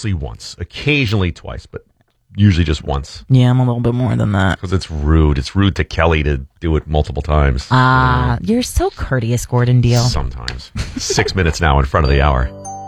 mostly once, occasionally twice, but usually just once. Yeah, I'm a little bit more than that. Because it's rude. It's rude to Kelly to do it multiple times. You're so courteous, Gordon Deal. Sometimes. 6 minutes now in front of the hour.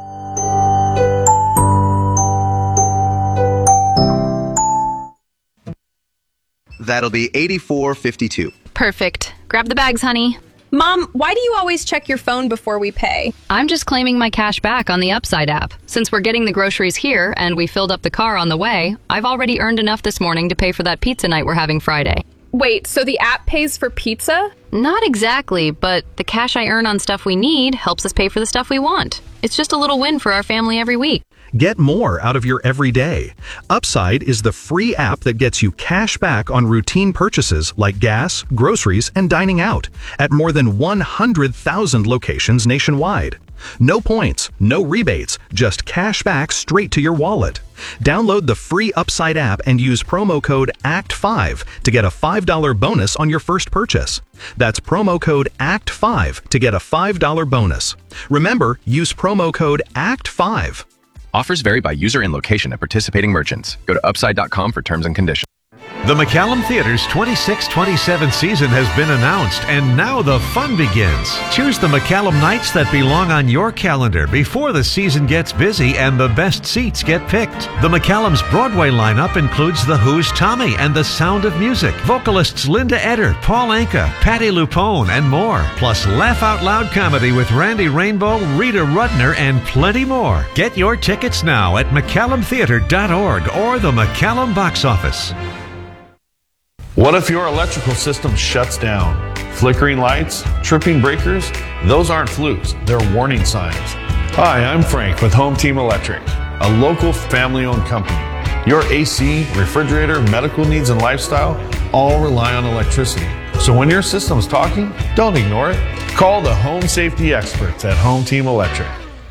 That'll be $84.52. Perfect. Grab the bags, honey. Mom, why do you always check your phone before we pay? I'm just claiming my cash back on the Upside app. Since we're getting the groceries here and we filled up the car on the way, I've already earned enough this morning to pay for that pizza night we're having Friday. Wait, so the app pays for pizza? Not exactly, but the cash I earn on stuff we need helps us pay for the stuff we want. It's just a little win for our family every week. Get more out of your everyday. Upside is the free app that gets you cash back on routine purchases like gas, groceries, and dining out at more than 100,000 locations nationwide. No points, no rebates, just cash back straight to your wallet. Download the free Upside app and use promo code ACT5 to get a $5 bonus on your first purchase. That's promo code ACT5 to get a $5 bonus. Remember, use promo code ACT5. Offers vary by user and location at participating merchants. Go to upside.com for terms and conditions. The McCallum Theater's 26-27 season has been announced, and now the fun begins. Choose the McCallum nights that belong on your calendar before the season gets busy and the best seats get picked. The McCallum's Broadway lineup includes The Who's Tommy and The Sound of Music, vocalists Linda Eder, Paul Anka, Patti LuPone, and more. Plus laugh out loud comedy with Randy Rainbow, Rita Rudner, and plenty more. Get your tickets now at McCallumtheater.org or the McCallum box office. What if your electrical system shuts down? Flickering lights, tripping breakers, those aren't flukes, they're warning signs. Hi, I'm Frank with Home Team Electric, a local family-owned company. Your AC, refrigerator, medical needs, and lifestyle all rely on electricity. So when your system's talking, don't ignore it. Call the home safety experts at Home Team Electric.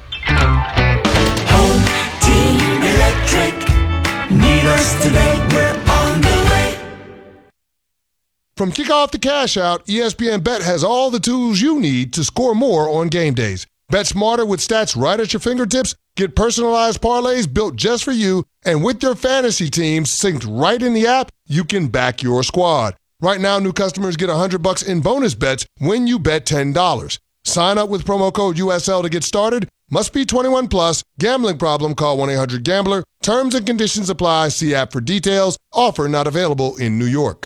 Home Team Electric. Need us today, we're on the way. From kickoff to cash out, ESPN Bet has all the tools you need to score more on game days. Bet smarter with stats right at your fingertips, get personalized parlays built just for you, and with your fantasy teams synced right in the app, you can back your squad. Right now, new customers get $100 in bonus bets when you bet $10. Sign up with promo code USL to get started. Must be 21 plus. Gambling problem? Call 1-800-GAMBLER. Terms and conditions apply. See app for details. Offer not available in New York.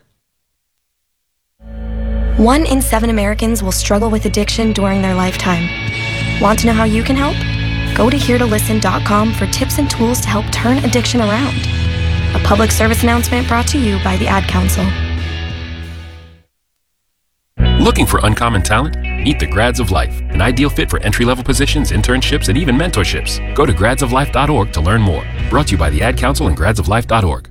1 in 7 Americans will struggle with addiction during their lifetime. Want to know how you can help? Go to heretolisten.com for tips and tools to help turn addiction around. A public service announcement brought to you by the Ad Council. Looking for uncommon talent? Meet the Grads of Life, an ideal fit for entry-level positions, internships, and even mentorships. Go to gradsoflife.org to learn more. Brought to you by the Ad Council and gradsoflife.org.